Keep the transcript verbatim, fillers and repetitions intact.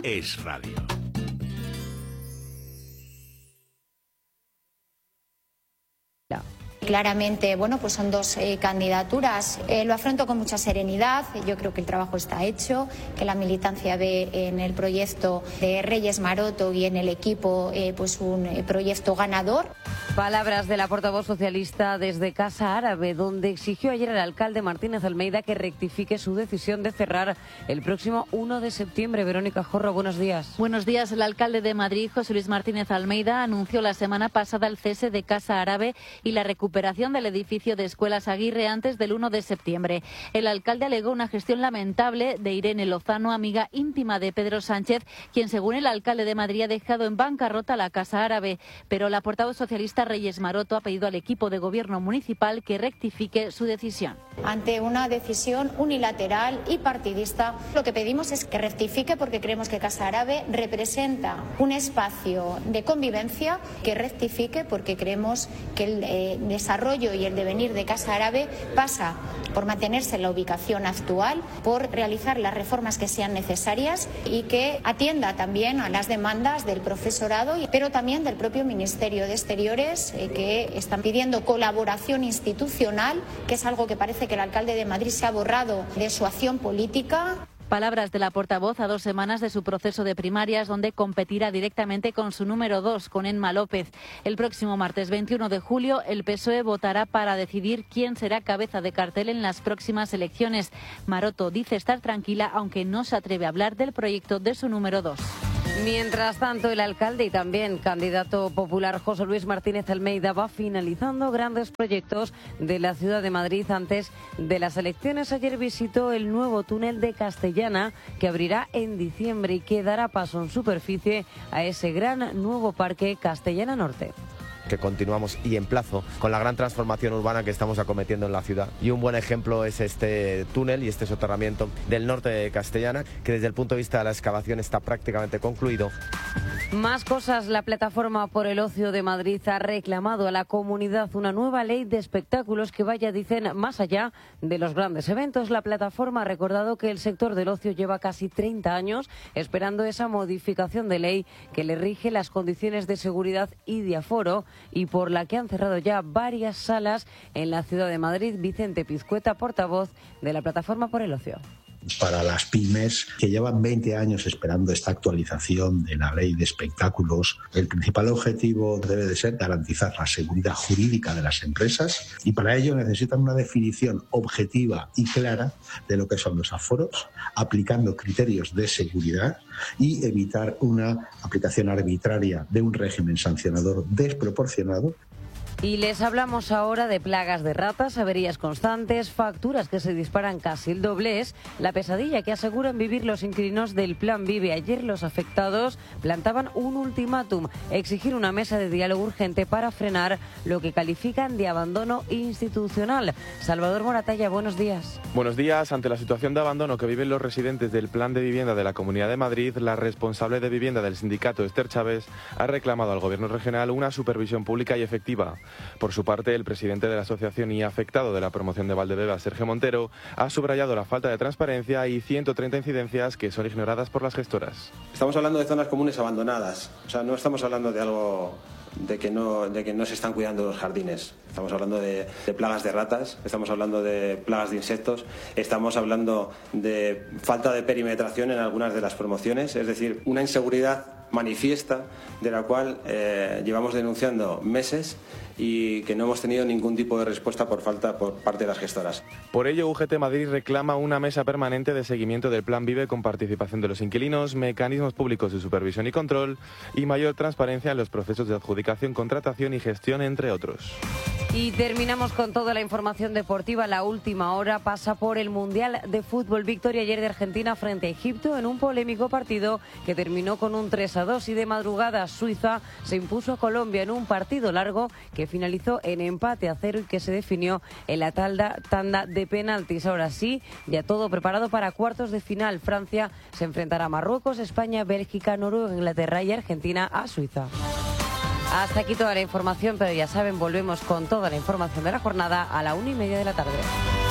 Es Radio. Claramente, bueno, pues son dos eh, candidaturas. Eh, lo afronto con mucha serenidad. Yo creo que el trabajo está hecho, que la militancia ve en el proyecto de Reyes Maroto y en el equipo eh, pues un eh, proyecto ganador. Palabras de la portavoz socialista desde Casa Árabe, donde exigió ayer al alcalde Martínez Almeida que rectifique su decisión de cerrar el próximo uno de septiembre. Verónica Jorro, buenos días. Buenos días. El alcalde de Madrid, José Luis Martínez Almeida, anunció la semana pasada el cese de Casa Árabe y la recuperación del edificio de Escuelas Aguirre antes del uno de septiembre. El alcalde alegó una gestión lamentable de Irene Lozano, amiga íntima de Pedro Sánchez, quien, según el alcalde de Madrid, ha dejado en bancarrota la Casa Árabe. Pero la portavoz socialista Reyes Maroto ha pedido al equipo de gobierno municipal que rectifique su decisión. Ante una decisión unilateral y partidista, lo que pedimos es que rectifique, porque creemos que Casa Árabe representa un espacio de convivencia, que rectifique porque creemos que el eh, desarrollo y el devenir de Casa Árabe pasa por mantenerse en la ubicación actual, por realizar las reformas que sean necesarias y que atienda también a las demandas del profesorado, pero también del propio Ministerio de Exteriores, eh, que están pidiendo colaboración institucional, que es algo que parece que el alcalde de Madrid se ha borrado de su acción política. Palabras de la portavoz a dos semanas de su proceso de primarias, donde competirá directamente con su número dos, con Emma López. El próximo martes veintiuno de julio, el P S O E votará para decidir quién será cabeza de cartel en las próximas elecciones. Maroto dice estar tranquila, aunque no se atreve a hablar del proyecto de su número dos. Mientras tanto, el alcalde y también candidato popular José Luis Martínez Almeida va finalizando grandes proyectos de la ciudad de Madrid antes de las elecciones. Ayer visitó el nuevo túnel de Castellana, que abrirá en diciembre y que dará paso en superficie a ese gran nuevo parque Castellana Norte. Que continuamos y emplazo con la gran transformación urbana que estamos acometiendo en la ciudad. Y un buen ejemplo es este túnel y este soterramiento del norte de Castellana, que desde el punto de vista de la excavación está prácticamente concluido. Más cosas. La Plataforma por el Ocio de Madrid ha reclamado a la comunidad una nueva ley de espectáculos que vaya, dicen, más allá de los grandes eventos. La plataforma ha recordado que el sector del ocio lleva casi treinta años esperando esa modificación de ley que le rige las condiciones de seguridad y de aforo, y por la que han cerrado ya varias salas en la ciudad de Madrid. Vicente Pizcueta, portavoz de la Plataforma por el Ocio. Para las pymes que llevan veinte años esperando esta actualización de la ley de espectáculos, el principal objetivo debe de ser garantizar la seguridad jurídica de las empresas, y para ello necesitan una definición objetiva y clara de lo que son los aforos, aplicando criterios de seguridad y evitar una aplicación arbitraria de un régimen sancionador desproporcionado. Y les hablamos ahora de plagas de ratas, averías constantes, facturas que se disparan casi el doble. Es la pesadilla que aseguran vivir los inquilinos del Plan Vive. Ayer los afectados plantaban un ultimátum: exigir una mesa de diálogo urgente para frenar lo que califican de abandono institucional. Salvador Moratalla, buenos días. Buenos días. Ante la situación de abandono que viven los residentes del Plan de Vivienda de la Comunidad de Madrid, la responsable de vivienda del sindicato, Esther Chávez, ha reclamado al Gobierno regional una supervisión pública y efectiva. Por su parte, el presidente de la asociación y afectado de la promoción de Valdebebas, Sergio Montero, ha subrayado la falta de transparencia y ciento treinta incidencias que son ignoradas por las gestoras. Estamos hablando de zonas comunes abandonadas, o sea, no estamos hablando de algo de que no, de que no se están cuidando los jardines. Estamos hablando de, de plagas de ratas, estamos hablando de plagas de insectos, estamos hablando de falta de perimetración en algunas de las promociones, es decir, una inseguridad manifiesta de la cual eh, llevamos denunciando meses y que no hemos tenido ningún tipo de respuesta por falta por parte de las gestoras. Por ello, U G T Madrid reclama una mesa permanente de seguimiento del Plan Vive con participación de los inquilinos, mecanismos públicos de supervisión y control y mayor transparencia en los procesos de adjudicación, contratación y gestión, entre otros. Y terminamos con toda la información deportiva. La última hora pasa por el Mundial de Fútbol. Victoria ayer de Argentina frente a Egipto en un polémico partido que terminó con un tres a dos, y de madrugada Suiza se impuso a Colombia en un partido largo que finalizó en empate a cero y que se definió en la talda, tanda de penaltis. Ahora sí, ya todo preparado para cuartos de final. Francia se enfrentará a Marruecos, España, Bélgica, Noruega, Inglaterra y Argentina a Suiza. Hasta aquí toda la información, pero ya saben, volvemos con toda la información de la jornada a la una y media de la tarde.